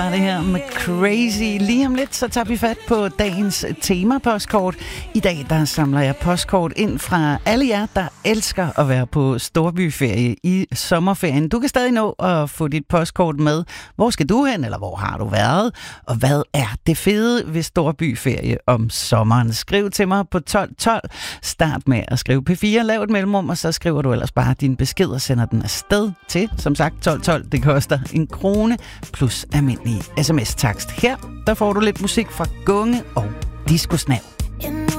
Det her med Crazy. Lige om lidt, så tager vi fat på dagens tema-postkort. I dag, der samler jeg postkort ind fra alle jer, der elsker at være på storbyferie i sommerferien. Du kan stadig nå at få dit postkort med. Hvor skal du hen, eller hvor har du været? Og hvad er det fede ved storbyferie om sommeren? Skriv til mig på 1212. Start med at skrive P4, lav et mellemrum, og så skriver du ellers bare din besked og sender den afsted til, som sagt, 1212. Det koster 1 krone plus almindelig sms-takst. Her, der får du lidt musik fra Gunge og Disco Snap.